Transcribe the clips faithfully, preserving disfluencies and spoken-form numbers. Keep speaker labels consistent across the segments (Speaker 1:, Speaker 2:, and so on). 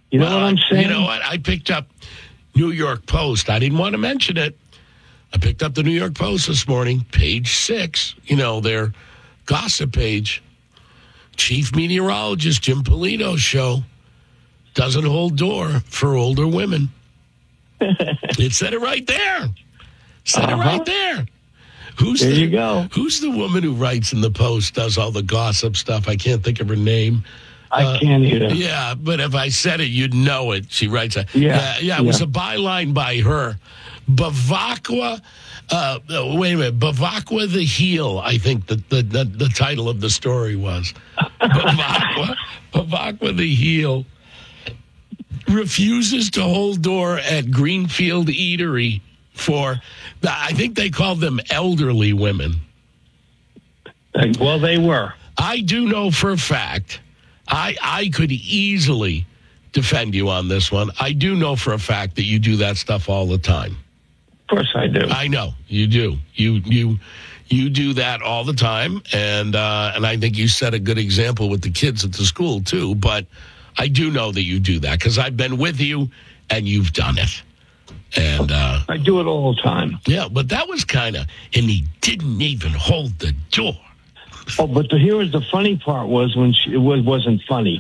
Speaker 1: You know
Speaker 2: well,
Speaker 1: what I'm saying?
Speaker 2: You know what? I picked up New York Post. I didn't want to mention it. I picked up the New York Post this morning, page six, you know, their gossip page. Chief meteorologist Jim Polito's show doesn't hold door for older women. It said it right there. Said uh-huh. it right there. Who's
Speaker 1: there
Speaker 2: the,
Speaker 1: you go.
Speaker 2: Who's the woman who writes in the Post, does all the gossip stuff? I can't think of her name.
Speaker 1: I uh, can't either.
Speaker 2: Yeah, but if I said it, you'd know it. She writes a,
Speaker 1: yeah,
Speaker 2: yeah, yeah, it
Speaker 1: yeah.
Speaker 2: was a byline by her. Bavakwa, uh, wait a minute, Bavakwa the Heel, I think the, the, the, the title of the story was. Bavakwa, Bavakwa the Heel refuses to hold door at Greenfield Eatery for, the, I think they called them elderly women.
Speaker 1: Well, they were.
Speaker 2: I do know for a fact, I I could easily defend you on this one. I do know for a fact that you do that stuff all the time.
Speaker 1: Of course I do.
Speaker 2: I know you do. You you you do that all the time, and uh, and I think you set a good example with the kids at the school too. But I do know that you do that because I've been with you, and you've done it. And uh,
Speaker 1: I do it all the time.
Speaker 2: Yeah, but that was kind of, and he didn't even hold the door.
Speaker 1: Oh, but the, here was the funny part was when she, it was, wasn't funny.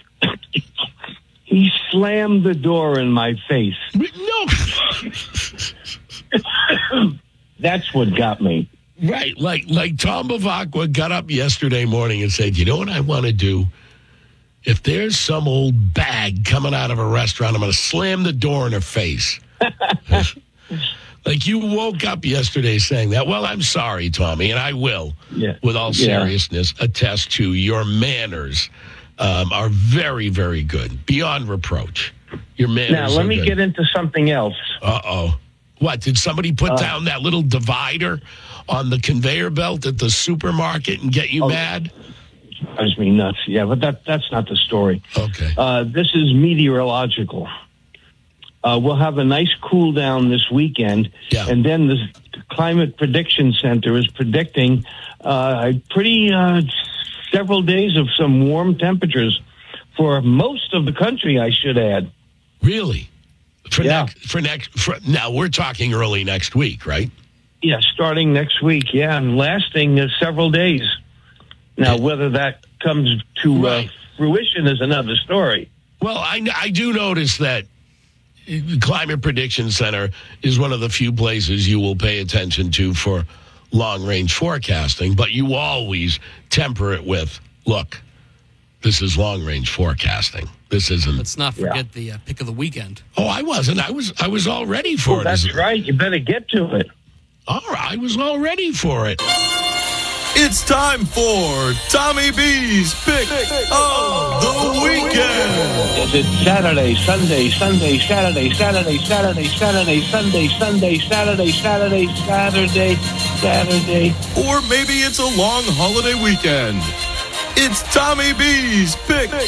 Speaker 1: He slammed the door in my face.
Speaker 2: No.
Speaker 1: That's what got me.
Speaker 2: Right. Like like Tom Bavakwa got up yesterday morning and said, you know what I want to do? If there's some old bag coming out of a restaurant, I'm going to slam the door in her face. Like you woke up yesterday saying that. Well, I'm sorry, Tommy, and I will,
Speaker 1: yeah.
Speaker 2: with all seriousness, yeah. attest to your manners um, are very, very good, beyond reproach. Your manners
Speaker 1: Now, let
Speaker 2: are
Speaker 1: me
Speaker 2: good.
Speaker 1: get into something else.
Speaker 2: Uh-oh. What, did somebody put uh, down that little divider on the conveyor belt at the supermarket and get you
Speaker 1: oh,
Speaker 2: mad?
Speaker 1: Drives me nuts. Yeah, but that that's not the story.
Speaker 2: Okay.
Speaker 1: Uh, this is meteorological. Uh, we'll have a nice cool down this weekend,
Speaker 2: yeah.
Speaker 1: and then the Climate Prediction Center is predicting uh, pretty uh, several days of some warm temperatures for most of the country, I should add.
Speaker 2: Really? For
Speaker 1: yeah.
Speaker 2: next, for next, for, now we're talking early next week, right?
Speaker 1: Yeah, starting next week, yeah, and lasting uh, several days. Now, whether that comes to
Speaker 2: right.
Speaker 1: uh, fruition is another story.
Speaker 2: Well, I, I do notice that the Climate Prediction Center is one of the few places you will pay attention to for long-range forecasting, but you always temper it with, look, this is long-range forecasting. This isn't.
Speaker 3: Let's not forget
Speaker 1: yeah.
Speaker 3: the uh, pick of the weekend.
Speaker 2: Oh, I wasn't. I was I was all ready for
Speaker 1: oh,
Speaker 2: it.
Speaker 1: That's right. You better get to it.
Speaker 2: All right. I was all ready for it.
Speaker 4: It's time for Tommy B's Pick of the Weekend.
Speaker 1: Is it Saturday, Sunday, Sunday, Saturday, Saturday, Saturday, Saturday, Sunday, Sunday, Saturday, Saturday, Saturday, Saturday?
Speaker 4: Or maybe it's a long holiday weekend. It's Tommy B's Pick of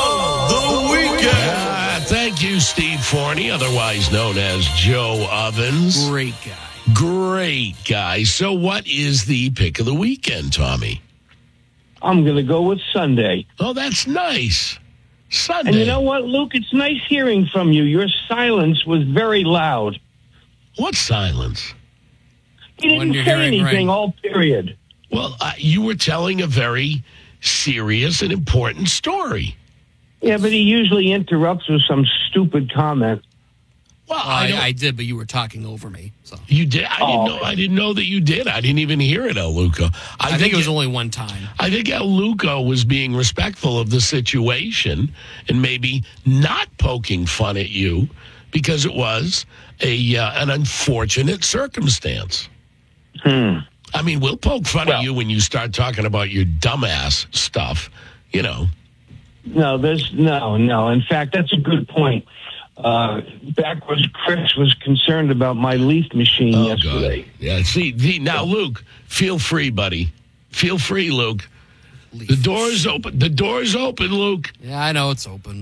Speaker 4: the Weekend.
Speaker 2: Uh, thank you, Steve Forney, otherwise known as Joe Ovens.
Speaker 3: Great guy.
Speaker 2: Great guy. So what is the pick of the weekend, Tommy?
Speaker 1: I'm going to go with Sunday.
Speaker 2: Oh, that's nice. Sunday.
Speaker 1: And you know what, Luke? It's nice hearing from you. Your silence was very loud.
Speaker 2: What silence?
Speaker 1: You didn't say anything, right. all period.
Speaker 2: Well, uh, you were telling a very serious and important story.
Speaker 1: Yeah, but he usually interrupts with some stupid comment.
Speaker 2: Well,
Speaker 3: I, I, I did, but you were talking over me. So
Speaker 2: you did. I didn't
Speaker 1: oh,
Speaker 2: know. I didn't know that you did. I didn't even hear it, El Luca.
Speaker 3: I, I think, think it was it, only one time.
Speaker 2: I think El Luca was being respectful of the situation and maybe not poking fun at you because it was a uh, an unfortunate circumstance.
Speaker 1: Hmm.
Speaker 2: I mean, we'll poke fun
Speaker 1: well,
Speaker 2: at you when you start talking about your dumbass stuff. You know.
Speaker 1: No, there's no, no. In fact, that's a good point. Uh, backwards Chris was concerned about my leaf machine
Speaker 2: oh,
Speaker 1: yesterday.
Speaker 2: God. Yeah, see, the, now, Luke, feel free, buddy. Feel free, Luke. Leaf. The door's open. The door's open, Luke.
Speaker 3: Yeah, I know it's open.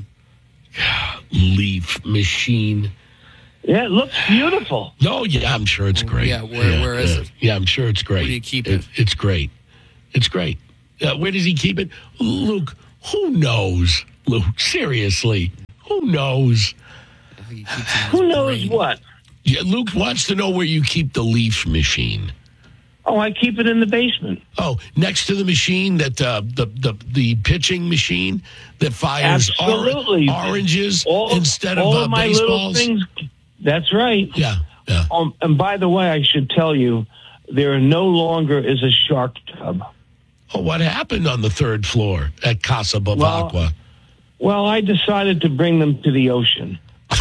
Speaker 2: Leaf machine.
Speaker 1: Yeah, it looks beautiful.
Speaker 2: No, yeah, I'm sure it's great.
Speaker 3: Yeah, where,
Speaker 2: yeah,
Speaker 3: where is
Speaker 2: yeah.
Speaker 3: it?
Speaker 2: Yeah, I'm sure it's great.
Speaker 3: Where do you keep
Speaker 2: it?
Speaker 3: it?
Speaker 2: It's great. It's great. Uh, where does he keep it? Luke, who knows? Luke, seriously. Who knows?
Speaker 3: He keeps it in his
Speaker 1: Who knows
Speaker 3: brain.
Speaker 1: what?
Speaker 2: Yeah, Luke wants to know where you keep the leaf machine.
Speaker 1: Oh, I keep it in the basement.
Speaker 2: Oh, next to the machine that uh, the the the pitching machine that fires or-
Speaker 1: Absolutely.
Speaker 2: oranges
Speaker 1: All,
Speaker 2: instead of,
Speaker 1: all
Speaker 2: uh,
Speaker 1: of my
Speaker 2: baseballs.
Speaker 1: little things. That's right.
Speaker 2: Yeah, yeah.
Speaker 1: Um, and by the way, I should tell you, there no longer is a shark tub.
Speaker 2: Oh, what happened on the third floor at Casa Bavacqua?
Speaker 1: Well, well, I decided to bring them to the ocean.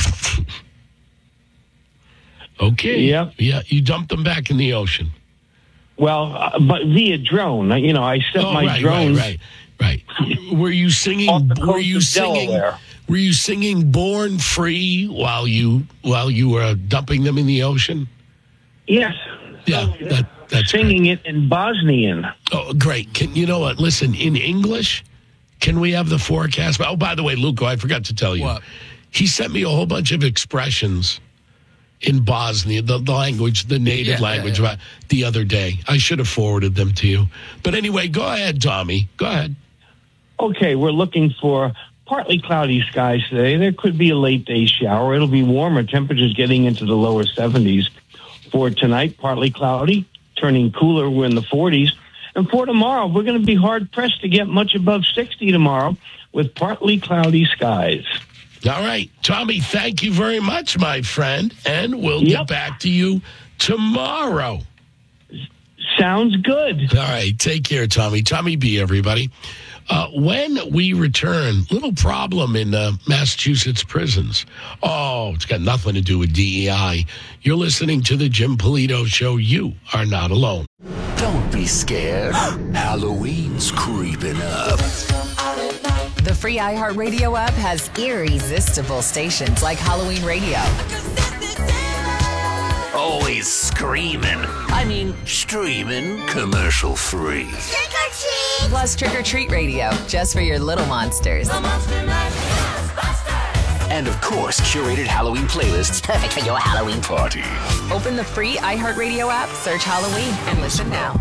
Speaker 2: Okay.
Speaker 1: Yep.
Speaker 2: Yeah, you dumped them back in the ocean.
Speaker 1: Well, uh, but via drone. You know, I set
Speaker 2: Oh,
Speaker 1: my
Speaker 2: right,
Speaker 1: drone.
Speaker 2: right, right, right. Were you singing?
Speaker 1: Off the
Speaker 2: Were
Speaker 1: coast
Speaker 2: you
Speaker 1: of
Speaker 2: singing?
Speaker 1: Delaware.
Speaker 2: Were you singing "Born Free" while you while you were dumping them in the ocean?
Speaker 1: Yes.
Speaker 2: Yeah, that, that's
Speaker 1: Singing
Speaker 2: great.
Speaker 1: it in Bosnian.
Speaker 2: Oh, great! Can you know what? Listen, in English, can we have the forecast? Oh, by the way, Luco, I forgot to tell you.
Speaker 3: What?
Speaker 2: He sent me a whole bunch of expressions in Bosnia, the, the language, the native
Speaker 3: Yeah,
Speaker 2: language,
Speaker 3: yeah, yeah.
Speaker 2: the other day. I should have forwarded them to you. But anyway, go ahead, Tommy. Go ahead.
Speaker 1: Okay, we're looking for partly cloudy skies today. There could be a late day shower. It'll be warmer. Temperatures getting into the lower seventies. For tonight, partly cloudy, turning cooler. We're in the forties. And for tomorrow, we're going to be hard pressed to get much above sixty tomorrow with partly cloudy skies.
Speaker 2: All right. Tommy, thank you very much, my friend. And we'll
Speaker 1: Yep.
Speaker 2: get back to you tomorrow.
Speaker 1: Sounds good.
Speaker 2: All right. Take care, Tommy. Tommy B, everybody. Uh, when we return, little problem in uh, Massachusetts prisons. Oh, it's got nothing to do with D E I. You're listening to the Jim Polito Show. You are not alone.
Speaker 5: Don't be scared. Halloween's creeping up.
Speaker 6: The free iHeartRadio app has irresistible stations like Halloween Radio.
Speaker 5: Always screaming. I mean, streaming commercial free.
Speaker 6: Plus Trick or Treat Radio, just for your little monsters.
Speaker 5: And of course, curated Halloween playlists perfect for your Halloween party.
Speaker 6: Open the free iHeartRadio app, search Halloween, and listen now.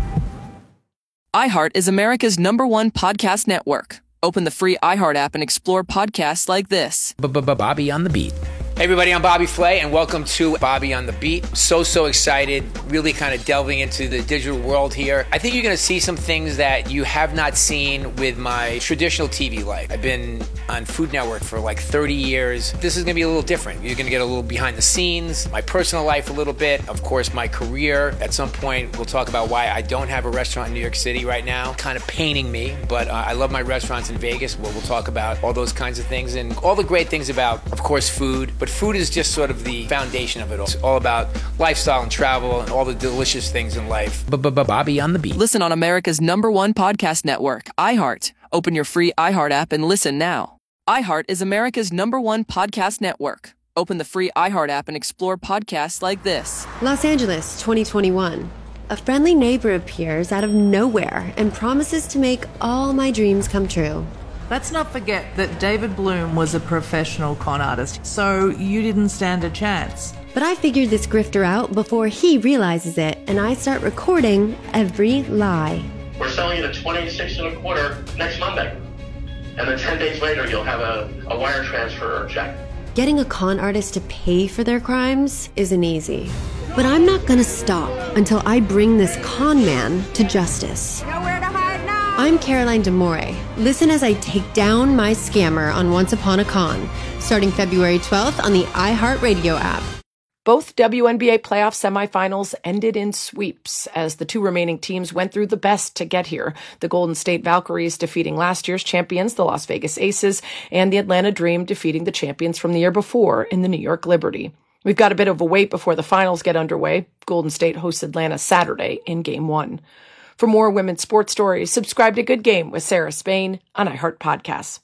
Speaker 7: iHeart is America's number one podcast network. Open the free iHeart app and explore podcasts like this.
Speaker 8: Bobby on the Beat. Hey everybody, I'm Bobby Flay, and welcome to Bobby on the Beat. So, so excited, really kind of delving into the digital world here. I think you're going to see some things that you have not seen with my traditional T V life. I've been on Food Network for like thirty years. This is going to be a little different. You're going to get a little behind the scenes, my personal life a little bit, of course, my career. At some point, we'll talk about why I don't have a restaurant in New York City right now. Kind of paining me, but uh, I love my restaurants in Vegas. Well, we'll talk about all those kinds of things and all the great things about, of course, food. But food is just sort of the foundation of it all. It's all about lifestyle and travel and all the delicious things in life. Bobby on the Beat.
Speaker 7: Listen on America's number one podcast network, iHeart. Open your free iHeart app and listen now. iHeart is America's number one podcast network. Open the free iHeart app and explore podcasts like this.
Speaker 9: Los Angeles, twenty twenty-one. A friendly neighbor appears out of nowhere and promises to make all my dreams come true.
Speaker 10: Let's not forget that David Bloom was a professional con artist, so you didn't stand a chance.
Speaker 9: But I figured this grifter out before he realizes it, and I start recording every lie.
Speaker 11: We're selling it at twenty-six and a quarter next Monday. And then ten days later, you'll have a, a wire transfer or check.
Speaker 9: Getting a con artist to pay for their crimes isn't easy. But I'm not gonna stop until I bring this con man to justice.
Speaker 12: Nowhere to hide now.
Speaker 9: I'm Caroline DeMore. Listen as I take down my scammer on Once Upon a Con, starting February twelfth on the iHeartRadio app.
Speaker 13: Both W N B A playoff semifinals ended in sweeps as the two remaining teams went through the best to get here. The Golden State Valkyries defeating last year's champions, the Las Vegas Aces, and the Atlanta Dream defeating the champions from the year before in the New York Liberty. We've got a bit of a wait before the finals get underway. Golden State hosts Atlanta Saturday in Game one. For more women's sports stories, subscribe to Good Game with Sarah Spain on iHeart Podcasts.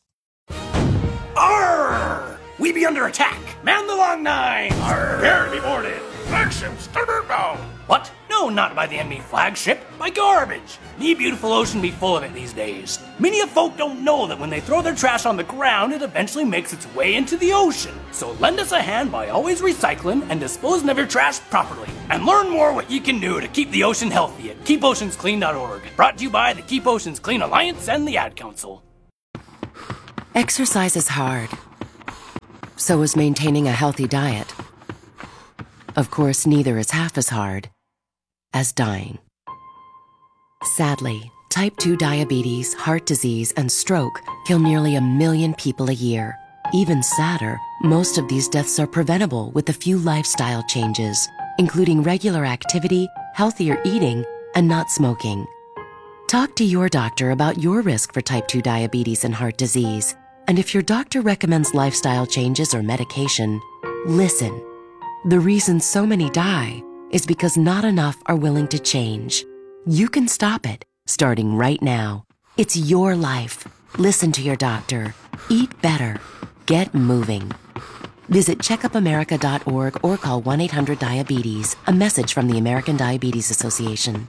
Speaker 14: Arr! We be under attack. Man the long nine. Arr! Prepare to be boarded. Flagship starboard bound. What? No, not by the enemy flagship. By garbage. The beautiful ocean be full of it these days. Many of folk don't know that when they throw their trash on the ground, it eventually makes its way into the ocean. So lend us a hand by always recycling and disposing of your trash properly. And learn more what you can do to keep the ocean healthy at keep oceans clean dot org. Brought to you by the Keep Oceans Clean Alliance and the Ad Council.
Speaker 15: Exercise is hard.
Speaker 12: So is maintaining a healthy diet. Of course, neither is half as hard as dying. Sadly, type two diabetes, heart disease, and stroke kill nearly a million people a year. Even sadder, most of these deaths are preventable with a few lifestyle changes, including regular activity, healthier eating, and not smoking. Talk to your doctor about your risk for type two diabetes and heart disease. And if your doctor recommends lifestyle changes or medication, listen. The reason so many die is because not enough are willing to change. You can stop it, starting right now. It's your life. Listen to your doctor. Eat better. Get moving. Visit checkup america dot org or call one eight hundred diabetes. A message from the American Diabetes Association.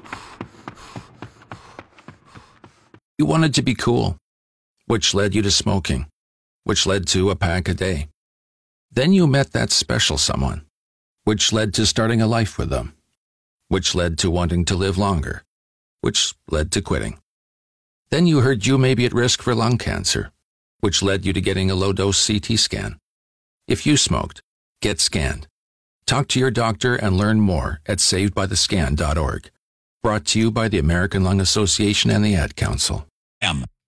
Speaker 15: You wanted to be cool, which led you to smoking, which led to a pack a day. Then you met that special someone, which led to starting a life with them, which led to wanting to live longer, which led to quitting. Then you heard you may be at risk for lung cancer, which led you to getting a low-dose C T scan. If you smoked, get scanned. Talk to your doctor and learn more at saved by the scan dot org. Brought to you by the American Lung Association and the Ad Council.